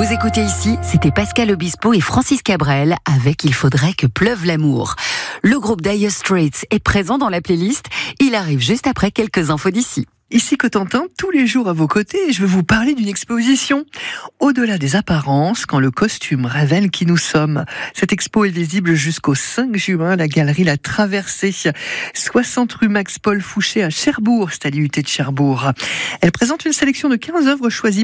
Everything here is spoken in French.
Vous écoutez ici, c'était Pascal Obispo et Francis Cabrel avec Il faudrait que pleuve l'amour. Le groupe Dire Straits est présent dans la playlist. Il arrive juste après quelques infos d'ici. Ici Cotentin, tous les jours à vos côtés, et je vais vous parler d'une exposition. Au-delà des apparences, quand le costume révèle qui nous sommes. Cette expo est visible jusqu'au 5 juin à la galerie La Traversée, 60 rue Max-Paul Fouché à Cherbourg, c'est à l'IUT de Cherbourg. Elle présente une sélection de 15 œuvres choisies